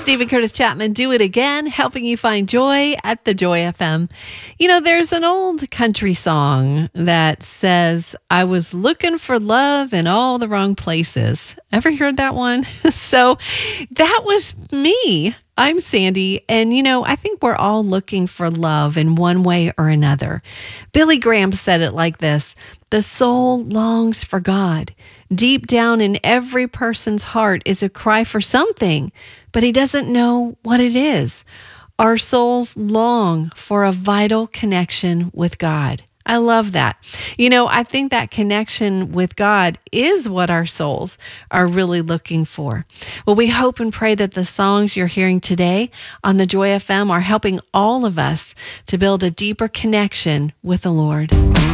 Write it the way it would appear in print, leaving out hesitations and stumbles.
Stephen Curtis Chapman, Do It Again, helping you find joy at the Joy FM. You know, there's an old country song that says, I was looking for love in all the wrong places. Ever heard that one? So that was me. I'm Sandy, and I think we're all looking for love in one way or another. Billy Graham said it like this: the soul longs for God. Deep down in every person's heart is a cry for something, but he doesn't know what it is. Our souls long for a vital connection with God. I love that. I think that connection with God is what our souls are really looking for. Well, we hope and pray that the songs you're hearing today on the Joy FM are helping all of us to build a deeper connection with the Lord.